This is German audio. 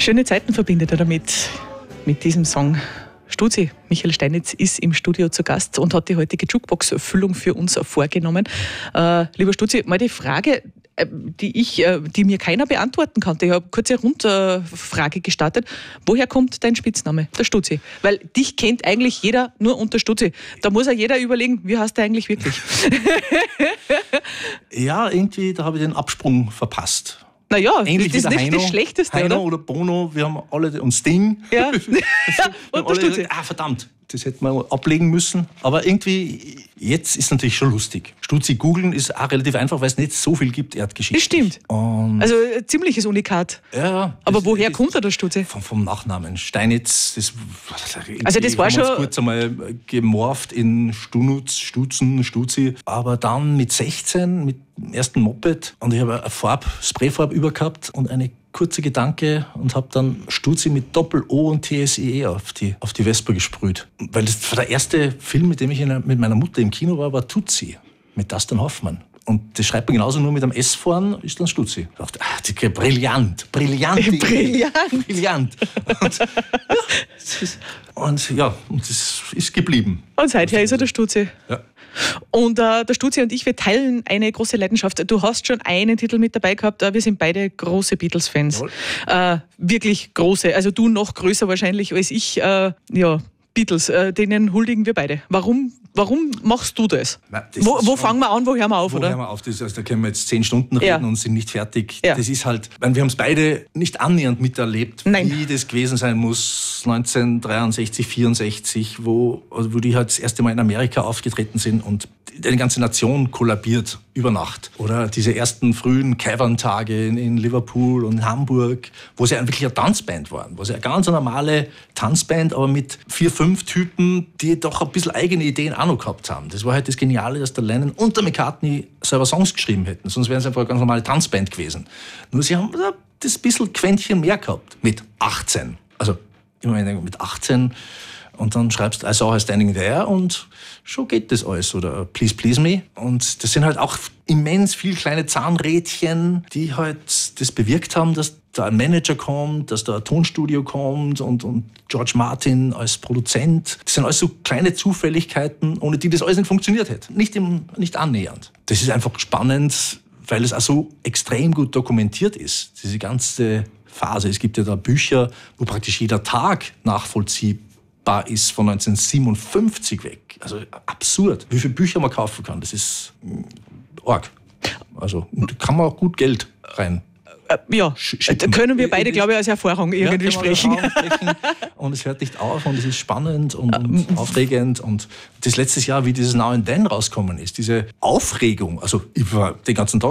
Schöne Zeiten verbindet er damit, mit diesem Song. Stuzi, Michael Steinitz, ist im Studio zu Gast und hat die heutige Jukebox-Füllung für uns vorgenommen. Lieber Stuzi, mal die Frage, die mir keiner beantworten konnte. Ich habe eine kurze Rundfrage gestartet. Woher kommt dein Spitzname, der Stuzi? Weil dich kennt eigentlich jeder nur unter Stuzi. Da muss ja jeder überlegen, wie heißt der eigentlich wirklich? Ja, irgendwie, da habe ich den Absprung verpasst. Naja, ähnlich das ist wie der nicht das Schlechteste, Heino oder? Bono, wir haben alle, und Sting. Ja, wir haben und alle der Stuzi. gesagt, verdammt, das hätten wir ablegen müssen. Aber irgendwie, jetzt ist natürlich schon lustig. Stuzi googeln ist auch relativ einfach, weil es nicht so viel gibt, erdgeschichtlich. Das stimmt. Und Also ein ziemliches Unikat. ja, Aber woher kommt er, der Stuzi? vom Nachnamen. Steinitz, Also das war haben wir uns schon- kurz einmal gemorpht in Stunutz, Stutzen, Stuzi. Aber dann mit 16, mit dem ersten Moped, und ich habe eine Sprayfarbe über gehabt und eine kurze Gedanke und habe dann Stuzi mit Doppel-O und TSE auf die Vespa gesprüht. Weil das war der erste Film, mit dem ich mit meiner Mutter im Kino war Tutsi mit Dustin Hoffmann. Und das schreibt man genauso, nur mit einem S vorn, ist dann Stuzi. Ich dachte, brillant. Brillant. Und das ist geblieben. Und seither ist er der Stuzi. Ja. Und der Stuzi und ich, wir teilen eine große Leidenschaft. Du hast schon einen Titel mit dabei gehabt. Wir sind beide große Beatles-Fans. Wirklich große. Also du noch größer wahrscheinlich als ich. Beatles, denen huldigen wir beide. Warum machst du das? Na, das Wo fangen wir an, wo hören wir auf, oder? Hören wir auf? Da können wir jetzt 10 Stunden reden Ja. und sind nicht fertig. Ja. Das ist halt, wir haben es beide nicht annähernd miterlebt, Nein. wie das gewesen sein muss 1963, 64, wo die halt das erste Mal in Amerika aufgetreten sind und eine ganze Nation kollabiert über Nacht. Oder diese ersten frühen Cavern-Tage in Liverpool und Hamburg, wo sie wirklich eine Tanzband waren. Wo sie eine ganz normale Tanzband, aber mit 4, 5 Typen, die doch ein bisschen eigene Ideen auch noch gehabt haben. Das war halt das Geniale, dass der Lennon und der McCartney selber Songs geschrieben hätten. Sonst wären sie einfach eine ganz normale Tanzband gewesen. Nur sie haben das bisschen Quäntchen mehr gehabt. Mit 18. Also, immer mit 18. Und dann schreibst du I saw her standing there und schon geht das alles. Oder Please Please Me. Und das sind halt auch immens viele kleine Zahnrädchen, die halt das bewirkt haben, dass da ein Manager kommt, dass da ein Tonstudio kommt und George Martin als Produzent. Das sind alles so kleine Zufälligkeiten, ohne die das alles nicht funktioniert hätte. Nicht annähernd. Das ist einfach spannend, weil es auch so extrem gut dokumentiert ist. Diese ganze Phase. Es gibt ja da Bücher, wo praktisch jeder Tag nachvollziehbar ist von 1957 weg. Also absurd, wie viele Bücher man kaufen kann. Das ist arg. Also da kann man auch gut Geld rein. Ja, da können wir beide, glaube ich, als Erfahrung irgendwie Ja, sprechen. Und es hört nicht auf und es ist spannend und aufregend. Und das letztes Jahr, wie dieses Now and Then rausgekommen ist, diese Aufregung, also ich war den ganzen Tag